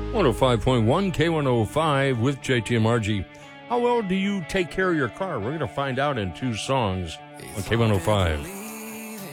105.1 K105 with JT and Margie. How well do you take care of your car? We're going to find out in two songs on K105.